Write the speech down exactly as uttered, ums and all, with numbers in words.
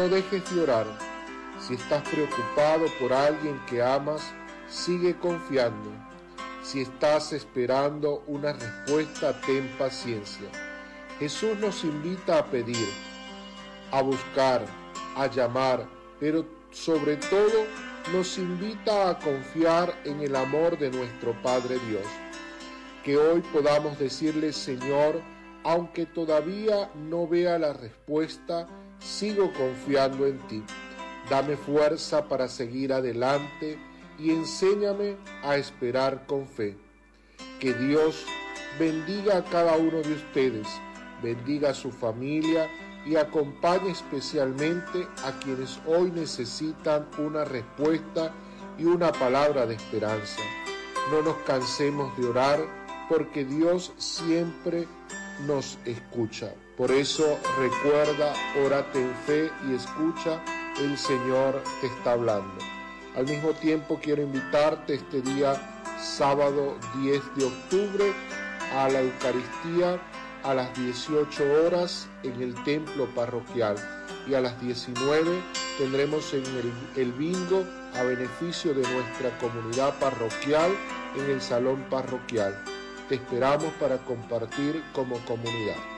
no dejes de orar. Si estás preocupado por alguien que amas, sigue confiando. Si estás esperando una respuesta, ten paciencia. Jesús nos invita a pedir, a buscar, a llamar, pero sobre todo nos invita a confiar en el amor de nuestro Padre Dios. Que hoy podamos decirle: Señor, aunque todavía no vea la respuesta, sigo confiando en ti. Dame fuerza para seguir adelante y enséñame a esperar con fe. Que Dios bendiga a cada uno de ustedes, bendiga a su familia y acompañe especialmente a quienes hoy necesitan una respuesta y una palabra de esperanza. No nos cansemos de orar, porque Dios siempre nos escucha. Por eso recuerda, órate en fe y escucha, el Señor te está hablando. Al mismo tiempo quiero invitarte este día sábado diez de octubre a la Eucaristía a las dieciocho horas en el templo parroquial, y a las diecinueve tendremos en el, el bingo a beneficio de nuestra comunidad parroquial en el salón parroquial. Te esperamos para compartir como comunidad.